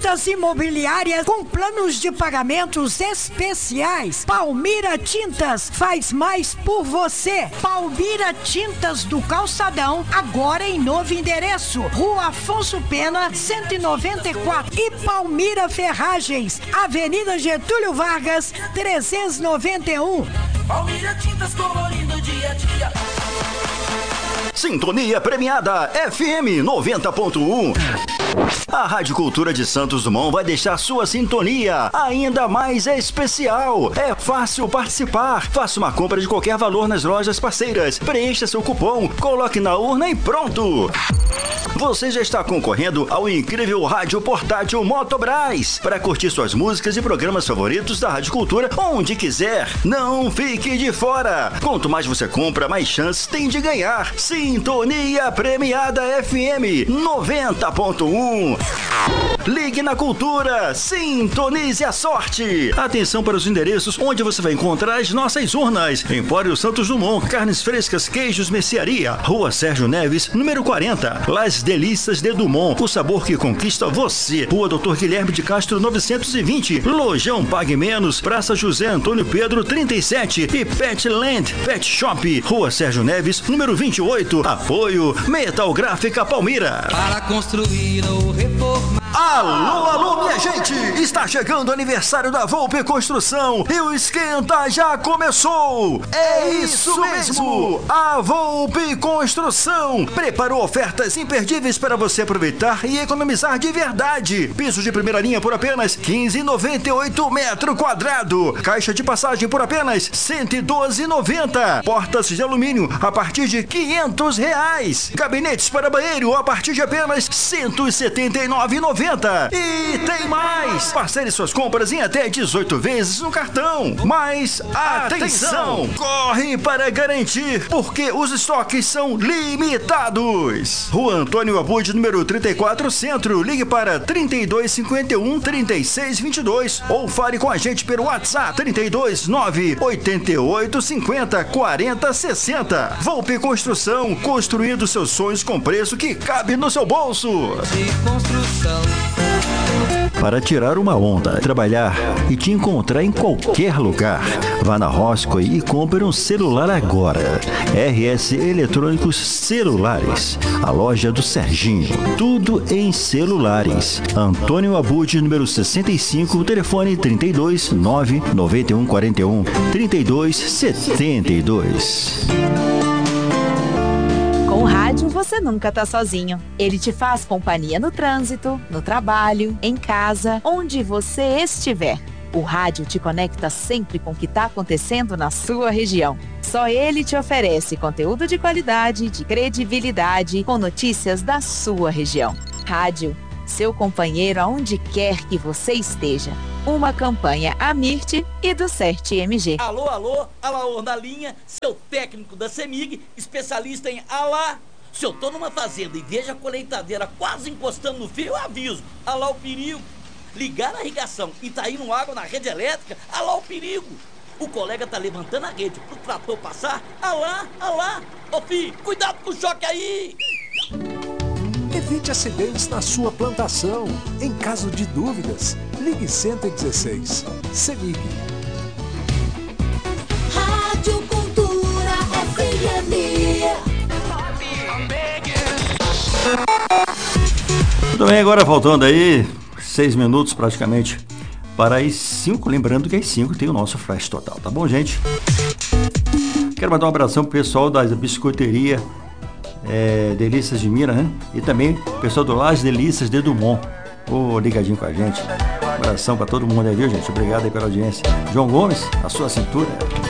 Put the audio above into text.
Tintas imobiliárias com planos de pagamentos especiais. Palmira Tintas faz mais por você. Palmira Tintas do Calçadão, agora em novo endereço. Rua Afonso Pena, 194. E Palmira Ferragens, Avenida Getúlio Vargas, 391. Palmira Tintas colorindo dia a dia. Sintonia premiada FM 90.1. A Rádio Cultura de Santos Dumont vai deixar sua sintonia ainda mais especial. É fácil participar. Faça uma compra de qualquer valor nas lojas parceiras. Preencha seu cupom, coloque na urna e pronto. Você já está concorrendo ao incrível rádio portátil Motobras para curtir suas músicas e programas favoritos da Rádio Cultura onde quiser. Não fique de fora. Quanto mais você compra, mais chances tem de ganhar. Sintonia premiada FM 90.1. Ligue na Cultura, sintonize a sorte. Atenção para os endereços onde você vai encontrar as nossas urnas. Empório Santos Dumont, carnes frescas, queijos, mercearia. Rua Sérgio Neves, número 40. Las Delícias de Dumont, o sabor que conquista você. Rua Doutor Guilherme de Castro 920. Lojão Pague Menos, Praça José Antônio Pedro 37. E Petland Pet Shop, Rua Sérgio Neves, número 28. Apoio Metal Gráfica Palmira. Para construir ou reformar. Alô, alô, minha gente! Está chegando o aniversário da Volpe Construção e o esquenta já começou! É isso mesmo! A Volpe Construção preparou ofertas imperdíveis para você aproveitar e economizar de verdade. Piso de primeira linha por apenas R$ 15,98 metro quadrado. Caixa de passagem por apenas R$ 112,90. Portas de alumínio a partir de R$ 500. Gabinetes para banheiro a partir de apenas R$ 179,90. E tem mais! Parcele suas compras em até 18 vezes no cartão. Mas atenção! Corre para garantir, porque os estoques são limitados. Rua Antônio Abud, número 34, Centro. Ligue para 3251-3622 ou fale com a gente pelo WhatsApp 329-8850-4060. Volpe Construção, construindo seus sonhos com preço que cabe no seu bolso. De construção. Para tirar uma onda, trabalhar e te encontrar em qualquer lugar. Vá na Roscoe e compre um celular agora. RS Eletrônicos Celulares, a loja do Serginho. Tudo em celulares. Antônio Abud, número 65, telefone 32 99141 3272. Com o rádio, você nunca tá sozinho. Ele te faz companhia no trânsito, no trabalho, em casa, onde você estiver. O rádio te conecta sempre com o que está acontecendo na sua região. Só ele te oferece conteúdo de qualidade, de credibilidade, com notícias da sua região. Rádio, seu companheiro aonde quer que você esteja. Uma campanha Amirte e do CERT-MG. Alô, alô, Alaor na linha, seu técnico da CEMIG, especialista em alá. Se eu tô numa fazenda e vejo a colheitadeira quase encostando no fio, eu aviso. Alá o perigo. Ligar a irrigação e tá indo água na rede elétrica, alá o perigo. O colega tá levantando a rede pro trator passar, alá, alá. Ô filho, cuidado com o choque aí. Evite acidentes na sua plantação. Em caso de dúvidas, ligue 116. CEMIG. Rádio Cultura FM. Muito bem, agora faltando aí 6 minutos praticamente para as 5. Lembrando que às 5 tem o nosso Flash Total, tá bom, gente? Quero mandar um abração pro pessoal da biscoiteria Delícias de Mira, né? E também o pessoal do Las Delícias de Dumont. Ligadinho com a gente. Um abração pra todo mundo aí, viu, gente? Obrigado aí pela audiência. João Gomes, a sua cintura.